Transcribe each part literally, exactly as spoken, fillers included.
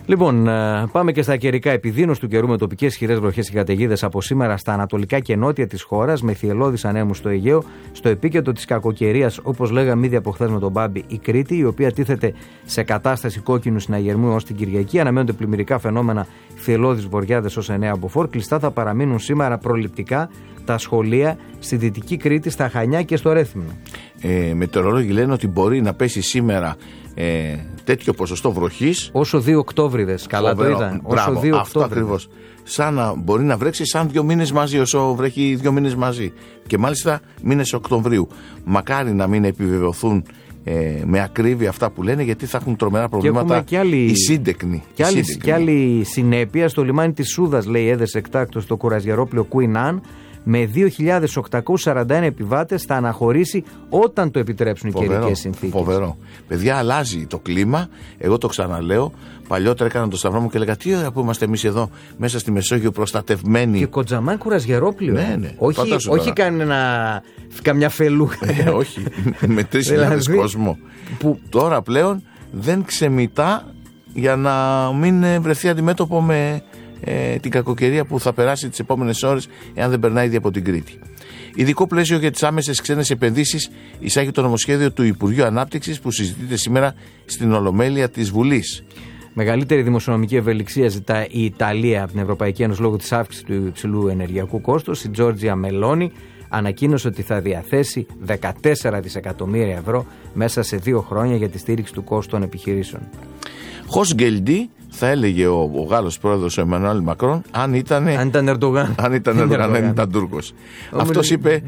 Λοιπόν, πάμε και στα καιρικά. Επιδείνωση του καιρού με τοπικές χειρές βροχές και καταιγίδες από σήμερα στα ανατολικά και νότια της χώρας, με θυελλώδεις ανέμους στο Αιγαίο. Στο επίκεντρο της κακοκαιρίας, όπως λέγαμε ήδη από χθες με τον Μπάμπη, η Κρήτη, η οποία τίθεται σε κατάσταση κόκκινου συναγερμού ως την Κυριακή. Αναμένονται πλημμυρικά φαινόμενα, θυελλώδεις βοριάδες ως εννέα μποφόρ. Κλειστά θα παραμείνουν σήμερα προληπτικά τα σχολεία στη Δυτική Κρήτη, στα Χανιά και στο Ρέθυμνο. Ε, μετεωρολόγοι λένε ότι μπορεί να πέσει σήμερα ε, τέτοιο ποσοστό βροχής. Όσο δύο Οκτώβριδες, καλά το είδαν. Όσο δύο αυτό ακριβώς. Σαν να μπορεί να βρέξει σαν δύο μήνες μαζί, όσο βρέχει δύο μήνες μαζί. Και μάλιστα μήνες Οκτωβρίου. Μακάρι να μην επιβεβαιωθούν ε, με ακρίβεια αυτά που λένε, γιατί θα έχουν τρομερά προβλήματα και άλλη, οι σύντεκνοι. Και άλλη, και άλλη συνέπεια στο λιμάνι της Σούδας, λέει, έδεσε εκτάκτως το κουραζιερόπλαιο Queen Anne, με δύο χιλιάδες οκτακόσιους σαράντα ένα επιβάτες, θα αναχωρήσει όταν το επιτρέψουν οι καιρικές συνθήκες. Φοβερό. Παιδιά, αλλάζει το κλίμα. Εγώ το ξαναλέω. Παλιότερα έκανα το σταυρό μου και έλεγα τι ωραία που είμαστε εμείς εδώ μέσα στη Μεσόγειο προστατευμένοι. Και κοντζαμάν κουραζιερόπλαιο. Ναι, ναι. Όχι, όχι κανένα, καμιά φελούχα. Ε, όχι. Με τρεις χιλιάδες κόσμο. Που τώρα πλέον δεν ξεμητά για να μην βρεθεί αντιμέτωπο με Ε, την κακοκαιρία που θα περάσει τις επόμενες ώρες, εάν δεν περνάει ήδη από την Κρήτη. Ειδικό πλαίσιο για τις άμεσες ξένες επενδύσεις εισάγει το νομοσχέδιο του Υπουργείου Ανάπτυξης που συζητείται σήμερα στην Ολομέλεια της Βουλής. Μεγαλύτερη δημοσιονομική ευελιξία ζητά η Ιταλία από την Ευρωπαϊκή Ένωση λόγω της αύξησης του υψηλού ενεργειακού κόστους. Η Τζόρτζια Μελόνι ανακοίνωσε ότι θα διαθέσει δεκατέσσερα δισεκατομμύρια ευρώ μέσα σε δύο χρόνια για τη στήριξη του κόστου των επιχειρήσεων. Χοσγκελντή, θα έλεγε ο, ο Γάλλος πρόεδρος ο Εμμανουέλ Μακρόν, αν ήταν αν ήταν Ερντογάν, αν ήταν Ερντογάν, δεν ήταν Τούρκος. Αυτός είπε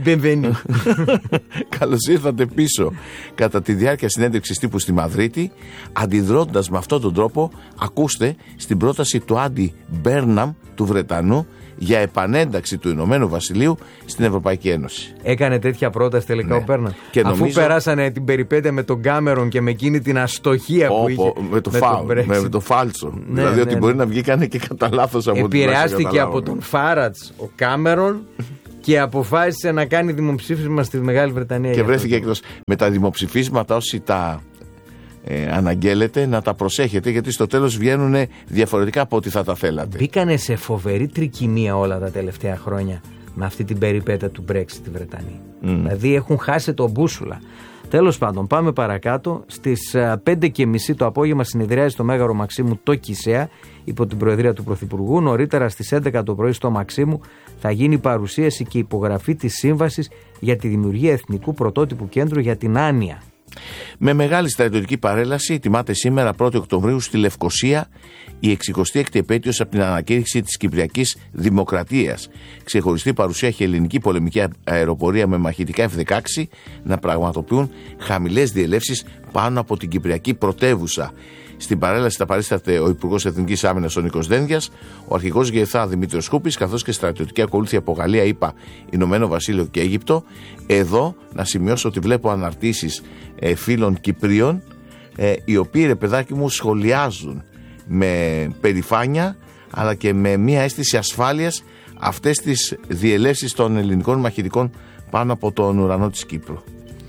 καλώς ήρθατε πίσω κατά τη διάρκεια συνέντευξης τύπου στη Μαδρίτη, αντιδρώντας με αυτόν τον τρόπο, ακούστε, στην πρόταση του Άντι Μπέρναμ, του Βρετανού, για επανένταξη του Ηνωμένου Βασιλείου στην Ευρωπαϊκή Ένωση. Έκανε τέτοια πρόταση τελικά, ναι, ο Μπέρναμ. Αφού νομίζω... περάσανε την περιπέτεια με τον Κάμερον και με εκείνη την αστοχία που είχε. Με το, με φάου, το, με το φάλσο. Ναι, δηλαδή ναι, ότι ναι, μπορεί να βγει κάνε και κατά λάθος από την επηρεάστηκε από τον Φάρατς ο Κάμερον και αποφάσισε να κάνει δημοψήφισμα στη Μεγάλη Βρετανία. Και βρέθηκε εκτός. Με τα δημοψηφίσματα, όσοι τα Ε, αναγγέλλεται, να τα προσέχετε, γιατί στο τέλος βγαίνουν διαφορετικά από ό,τι θα τα θέλατε. Μπήκανε σε φοβερή τρικυμία όλα τα τελευταία χρόνια με αυτή την περιπέτεια του Brexit στη Βρετανία. Mm. Δηλαδή έχουν χάσει τον μπούσουλα. Τέλος πάντων, πάμε παρακάτω. Στις πέντε και μισή το απόγευμα συνεδριάζει στο Μέγαρο Μαξίμου το Κισέα υπό την προεδρία του Πρωθυπουργού. Νωρίτερα στις έντεκα το πρωί στο Μαξίμου θα γίνει η παρουσίαση και υπογραφή της σύμβασης για τη δημιουργία εθνικού πρωτότυπου κέντρου για την άνοια. Με μεγάλη στρατιωτική παρέλαση ετοιμάται σήμερα πρώτη Οκτωβρίου στη Λευκοσία η εξηκοστή έκτη επέτειος από την ανακήρυξη της Κυπριακής Δημοκρατίας. Ξεχωριστή παρουσία έχει ελληνική πολεμική αεροπορία με μαχητικά εφ δεκαέξι να πραγματοποιούν χαμηλές διελεύσεις πάνω από την Κυπριακή πρωτεύουσα. Στην παρέλαση θα παρίσταται ο Υπουργός Εθνικής Άμυνας ο Νίκος Δένδιας, ο Αρχηγός ΓΕΘΑ Δημήτριος Χούπης, καθώς και στρατιωτική ακολούθεια από Γαλλία, ΗΠΑ, Ηνωμένο Βασίλειο και Αίγυπτο. Εδώ να σημειώσω ότι βλέπω αναρτήσεις ε, φίλων Κυπρίων, ε, οι οποίοι, ρε παιδάκι μου, σχολιάζουν με περηφάνεια αλλά και με μια αίσθηση ασφάλειας αυτές τις διελεύσεις των ελληνικών μαχητικών πάνω από τον ουρανό της Κύπρου.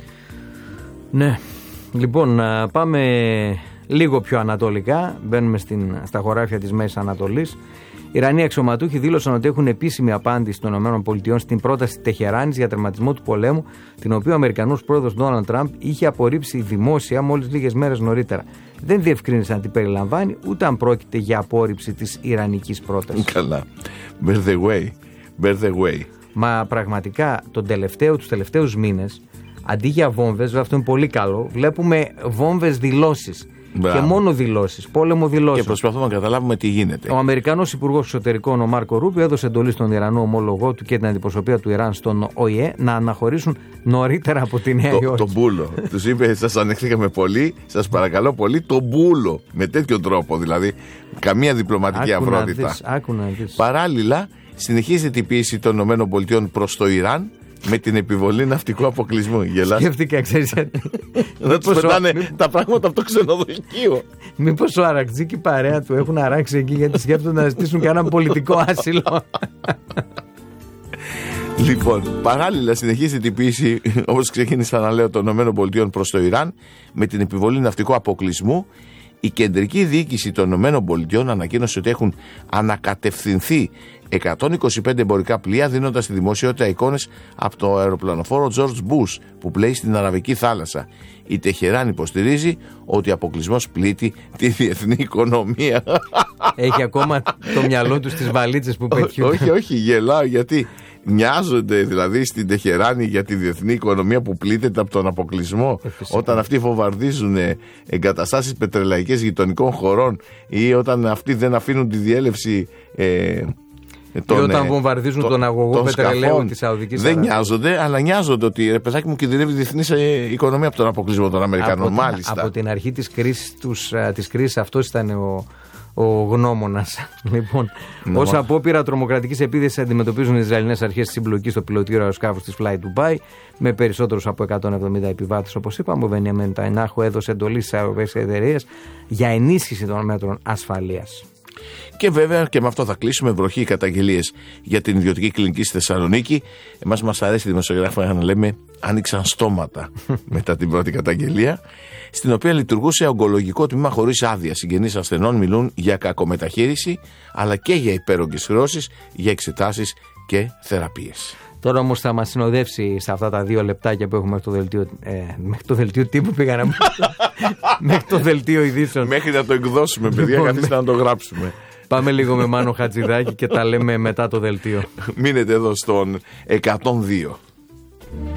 Ναι, λοιπόν, πάμε λίγο πιο ανατολικά, μπαίνουμε στην, στα χωράφια της Μέσης Ανατολής. Οι Ιρανοί αξιωματούχοι δήλωσαν ότι έχουν επίσημη απάντηση των ΗΠΑ στην πρόταση Τεχεράνης για τερματισμό του πολέμου, την οποία ο Αμερικανός πρόεδρος Ντόναλντ Τραμπ είχε απορρίψει δημόσια μόλις λίγες μέρες νωρίτερα. Δεν διευκρίνησαν τι περιλαμβάνει, ούτε αν πρόκειται για απόρριψη της ιρανικής πρότασης. Καλά. Bear the way. Bear the way. Μα πραγματικά τον τελευταίο, τους τελευταίους μήνες, αντί για βόμβες, βέβαια αυτό είναι πολύ καλό, βλέπουμε βόμβες δηλώσεις. Μπράβο. Και μόνο δηλώσεις, πόλεμο δηλώσεις. Και προσπαθούμε να καταλάβουμε τι γίνεται. Ο Αμερικανός Υπουργός Εξωτερικών, ο Μάρκο Ρούμπιο, έδωσε εντολή στον Ιρανό ομόλογό του και την αντιπροσωπεία του Ιράν στον Ο Η Ε να αναχωρήσουν νωρίτερα από τη Νέα Υόρκη. Το μπούλο. Τους είπε: σας ανεχθήκαμε πολύ, σας παρακαλώ πολύ, το μπούλο. Με τέτοιο τρόπο δηλαδή. Καμία διπλωματική άκου αυρότητα. Να δεις, άκου να δεις. Παράλληλα, συνεχίζεται η πίεση των ΗΠΑ προς το Ιράν με την επιβολή ναυτικού αποκλεισμού. Γελάς. Σκέφτηκα, ξέρεις. Να τους πετάνε τα πράγματα από το ξενοδοχείο. Μήπως ο Αρακτζή και η παρέα του έχουν αράξει εκεί γιατί σκέφτονται να ζητήσουν κανένα πολιτικό άσυλο. Λοιπόν, παράλληλα συνεχίζεται η πίεση, όπως ξεκίνησα να λέω, των ΗΠΑ προς το Ιράν με την επιβολή ναυτικού αποκλεισμού. Η κεντρική διοίκηση των ΗΠΑ ανακοίνωσε ότι έχουν ανακατευθυνθεί εκατόν είκοσι πέντε εμπορικά πλοία, δίνοντας στη δημοσιότητα εικόνες από το αεροπλανοφόρο George Bush που πλέει στην Αραβική θάλασσα. Η Τεχεράν υποστηρίζει ότι ο αποκλεισμός πλήττει τη διεθνή οικονομία. Έχει ακόμα το μυαλό του στις βαλίτσες που πετιούνται. Όχι, όχι, γελάω γιατί νοιάζονται δηλαδή στην Τεχεράνη για τη διεθνή οικονομία που πλήττεται από τον αποκλεισμό. Ε, όταν αυτοί φοβαρδίζουν εγκαταστάσεις πετρελαϊκές γειτονικών χωρών ή όταν αυτοί δεν αφήνουν τη διέλευση. Ε, Τον, ή όταν βομβαρδίζουν τον, τον αγωγό πετρελαίου της Σαουδικής Αραβίας. Δεν νοιάζονται, αλλά νοιάζονται ότι ρε παιδάκι μου κινδυνεύει η διεθνής οικονομία από τον αποκλεισμό των Αμερικανών. Από, μάλιστα. Από την αρχή της κρίσης, τους, της κρίσης αυτός ήταν ο, ο γνώμονας. Λοιπόν, ναι, ως απόπειρα τρομοκρατικής επίθεσης αντιμετωπίζουν οι Ισραηλινές αρχές τη συμπλοκή στο πιλωτήριο αεροσκάφους της Fly Dubai με περισσότερους από εκατόν εβδομήντα επιβάτες. Όπως είπαμε, ο Μπενιαμίν Νετανιάχου έδωσε εντολή στις αεροπορικές εταιρείες για ενίσχυση των μέτρων ασφαλείας. Και βέβαια, και με αυτό θα κλείσουμε, βροχή καταγγελίες για την ιδιωτική κλινική στη Θεσσαλονίκη. Εμάς μας αρέσει η δημοσιογράφα να λέμε άνοιξαν στόματα μετά την πρώτη καταγγελία, στην οποία λειτουργούσε ογκολογικό τμήμα χωρίς άδεια. Συγγενείς ασθενών μιλούν για κακομεταχείριση, αλλά και για υπέρογγες χρεώσεις, για εξετάσεις και θεραπείες. Τώρα όμως θα μας συνοδεύσει σε αυτά τα δύο λεπτάκια που έχουμε μέχρι το δελτίο, ε, μέχρι το δελτίο τύπου πήγαμε, μέχρι το δελτίο ειδήσεων. Μέχρι να το εκδώσουμε, παιδιά, καθίστε να το γράψουμε. Πάμε λίγο με Μάνο Χατζηδάκη και τα λέμε μετά το δελτίο. Μείνετε εδώ στον εκατόν δύο.